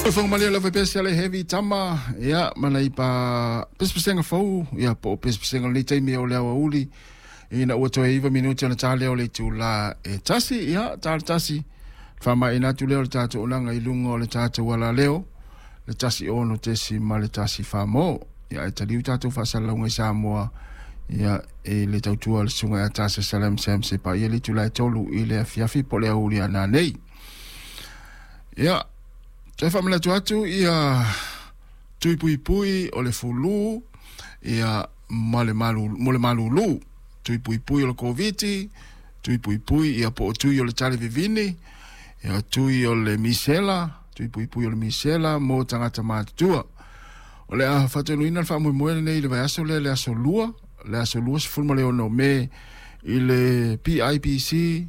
Fong malia la pesiale heavy tama ya malai pa pespesenga fou ya po pespesenga le taimi o le uli ina o to eva minuti na tale o le tula e tasi ya tasi fama ina tu le tata o langa ilunga o le tata wala leo le tasi ono tesi ma le tasi famo ya itali tata fa salonga samoa ya e le tautua le sunga ya tasa salam sam se pa ye le tula tolu ile fiafi po le uli ana nei ya Te whamela tuatu ia tui pui pui o le fulu ia mole malulu tui pui pui o le koviti tui pui pui ia po tui o le tale vivini ia tui o le misela tui pui pui o le misela mo tangata mātua o le a whatanuina le whamuimoene nei le vai aso le aso lua se fulma le ono me i le PIPC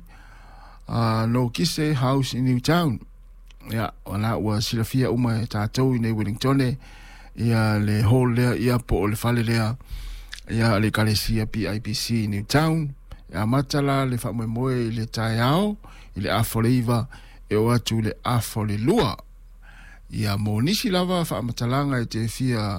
no kise house in Newtown ya ona wa silafia uma tatou nei Wellington ya le hall ya po le fale ya le kalesia PIPC Newtown ya matala le fa moe le taiao ile afoliva e watu le afole lua ya monisi lava fa matalanga e te fia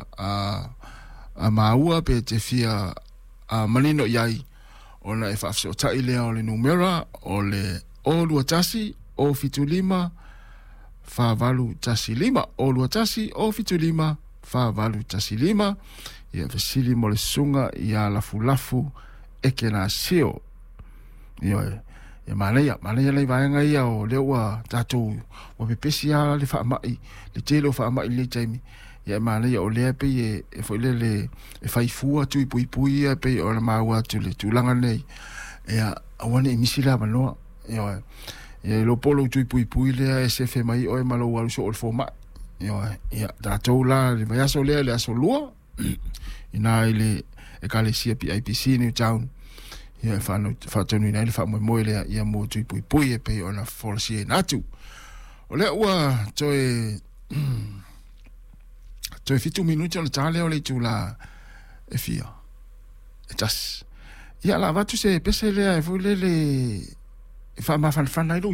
a maua pe te fia a malino yai ona e fa so taile o le numera o le lua tasi o fitulima fa valu tasilima o lua tasi o fitulima fa valu tasilima ia vesili mo le sunga ia lafu eke na seo ia malaya le vaenga ia o le ua tatou wa pepesi ala le fa mai le telo fa mai le taimi ia malaya o le pe e foi le e fai fua tu pui pe o na maua tu le tulanga nei ia awane emisila manoa ia e lo polo tui pui le e se fe mai o e malo walu so o forma ia da tola le vai aso le aso lua ina ile e kalesia PIPC Newtown ia fa tonu ina le fa mo le ia mo tui pui e pe ona forsi natu o le ua toi fitu minuti on tale o le tula e fia e tas ia la va tu se pese le e fa ma fan